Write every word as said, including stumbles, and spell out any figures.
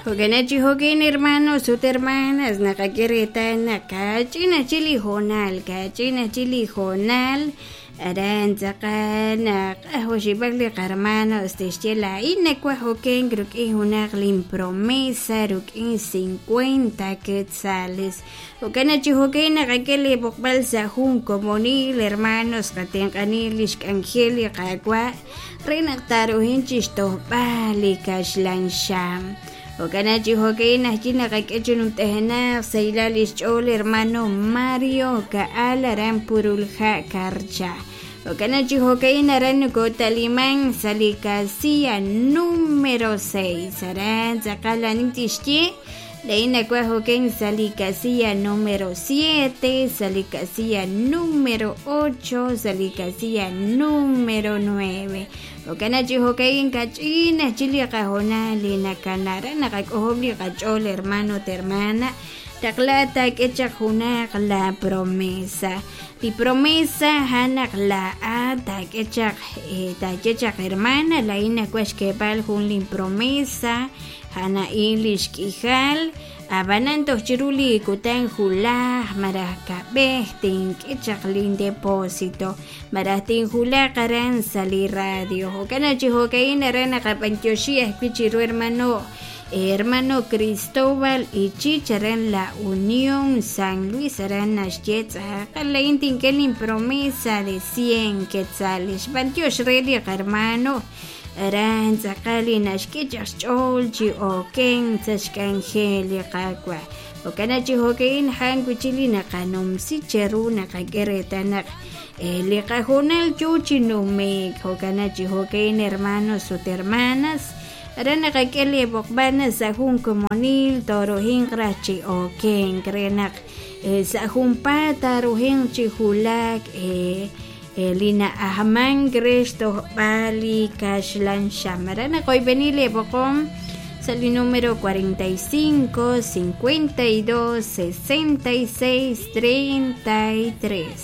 Hoganachi hokin hermanos, sus hermanas, nakakirita na kachina chili honal, kachina chili honal, aranzaka na kahosibagli hermano, stechela, inekwa hokin, creo que una promesa, rukin cincuenta quetzales. Hoganachi hokin nakakili bokbal sa hun comunil, hermanos, katenkanilish angeli kagwa, renaktaruhin chisto bali kashlan sham. Hoganachi hokin najina kakechunum tehenar seilalish chol hermano Mario ka alaran purulja karcha. Hoganachi hokin aran kotaliman salikasia número seis. Aran sakalan tishki leina kwa hokin salikasia número siete, salikasia número ocho, salikasia número nueve. Hoganachi hokin kachina chili kahonali na kanara nakakohobli kachol hermano termana taklata kecha hunak la promesa y promesa hanak la a ta kecha ta kecha hermana la ina kwashkepal hunlin promesa hana ilish kijal abanan tochiruli kutan hula maraka behtin kechaklin depósito maratin hula karan sali radio hokanachi hokain arana kapanchoshi escuchiro hermano hermano Cristóbal y Chicharan la Unión San Luis aran nashjetza kalain tinkelin promesa de cien quetzales pantiosh relia hermano aran zakali nashkechas cholchi o ken tsashkanjeli kakwa okanachi hokein hankuchili nakanom si cheru nakakeretanak el kajonal chuchi no me hokanachi hokein hermanos sus hermanas aran nakakeli bokbana sa hun comunil torohin krachi o ken krenak sa hun pata rohin chihulak eh Elina Ahman Cristo Bali Kashlan Shamarana Koy Benile Bocom Sali número cuarenta y cinco, cincuenta y dos, sesenta y seis, treinta y tres.